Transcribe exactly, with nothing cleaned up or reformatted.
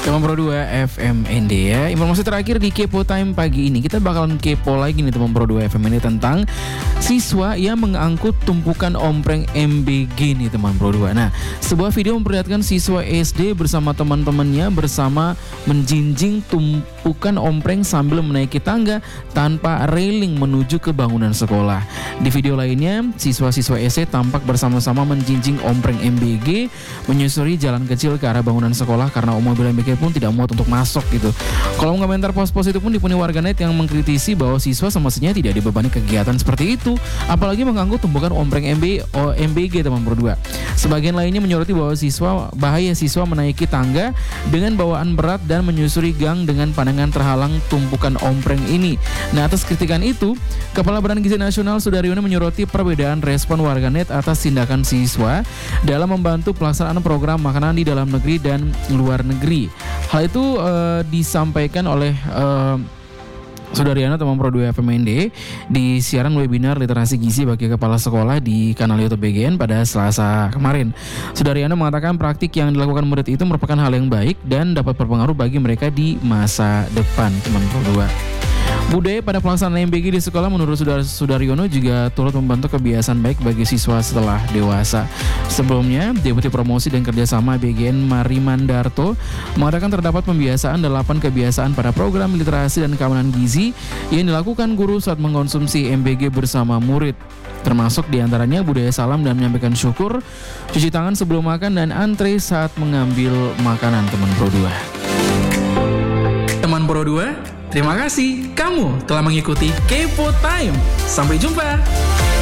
Teman Pro dua F M N D ya. Informasi terakhir di Kepo Time pagi ini, kita bakalan kepo lagi nih teman Pro dua F M N D tentang siswa yang mengangkut tumpukan ompreng M B G nih teman Pro dua. Nah, sebuah video memperlihatkan siswa S D bersama teman-temannya bersama menjinjing tumpukan ompreng sambil menaiki tangga tanpa railing menuju ke bangunan sekolah. Di video lainnya, siswa-siswa S D tampak bersama-sama menjinjing ompreng M B G menyusuri jalan kecil ke arah bangunan sekolah karena mobil M B G pun tidak muat untuk masuk gitu. Kolom komentar post-post itu pun dipenuhi warganet yang mengkritisi bahwa siswa semestinya tidak dibebani kegiatan seperti itu, apalagi mengganggu tumpukan ompreng M B O M B G teman Pro dua. Sebagian lainnya menyoroti bahwa siswa bahaya siswa menaiki tangga dengan bawaan berat dan menyusuri gang dengan pandangan terhalang tumpukan ompreng ini. Nah, atas kritikan itu, Kepala Badan Gizi Nasional Sudaryono menyoroti perbedaan respon warganet atas tindakan siswa dalam membantu pelaksanaan program makanan di dalam negeri dan luar negeri. Hal itu uh, disampaikan oleh uh, Sudaryono teman Pro dua F M N D di siaran webinar literasi gizi bagi kepala sekolah di kanal YouTube B G N pada Selasa kemarin. Sudaryono mengatakan praktik yang dilakukan murid itu merupakan hal yang baik dan dapat berpengaruh bagi mereka di masa depan teman Pro dua. Budaya pada pelaksanaan M B G di sekolah menurut Sudar Sudaryono juga turut membantu kebiasaan baik bagi siswa setelah dewasa. Sebelumnya, Deputi Promosi dan Kerjasama B G N Marimandarto mengatakan terdapat pembiasaan delapan kebiasaan pada program literasi dan keamanan gizi yang dilakukan guru saat mengkonsumsi M B G bersama murid. Termasuk diantaranya budaya salam dan menyampaikan syukur, cuci tangan sebelum makan, dan antre saat mengambil makanan teman Pro dua. Teman Pro dua, terima kasih kamu telah mengikuti Kepo Time. Sampai jumpa.